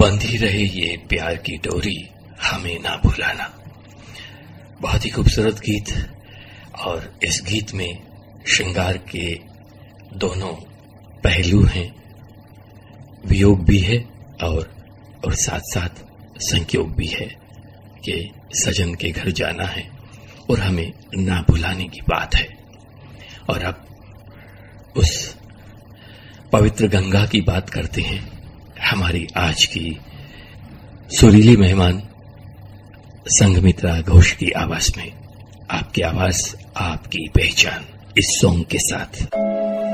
बंधी रहे ये प्यार की डोरी, हमें ना भुलाना। बहुत ही खूबसूरत गीत। और इस गीत में श्रृंगार के दोनों पहलू हैं, वियोग भी है और साथ साथ संयोग भी है कि सजन के घर जाना है और हमें ना भुलाने की बात है। और अब उस पवित्र गंगा की बात करते हैं। हमारी आज की सुरीली मेहमान संघमित्रा घोष की आवाज में, आपकी आवाज आपकी पहचान, इस सॉन्ग के साथ।